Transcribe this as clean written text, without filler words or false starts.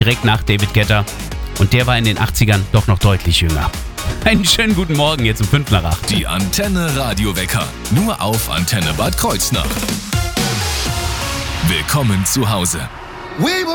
direkt nach David Guetta. Und der war in den 80ern doch noch deutlich jünger. Einen schönen guten Morgen, jetzt um 7:55. Die Antenne Radiowecker. Nur auf Antenne Bad Kreuznach. Willkommen zu Hause.